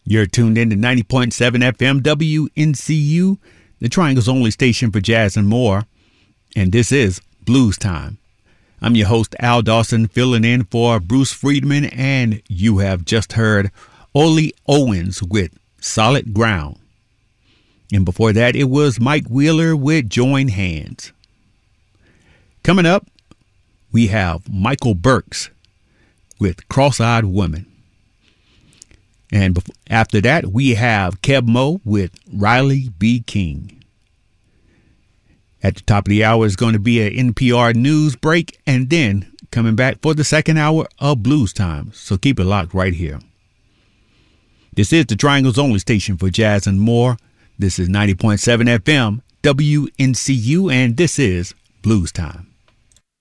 You're tuned in to 90.7 FM WNCU, the Triangle's only station for jazz and more. And this is Blues Time. I'm your host, Al Dawson, filling in for Bruce Friedman, and you have just heard Ollie Owens with Solid Ground. And before that, it was Mike Wheeler with Join Hands. Coming up, we have Michael Burks with Cross-Eyed Woman. And after that, we have Keb Mo with Riley B. King. At the top of the hour is going to be an NPR news break, and then coming back for the second hour of Blues Time. So keep it locked right here. This is the Triangle's only station for jazz and more. This is 90.7 FM WNCU, and this is Blues Time.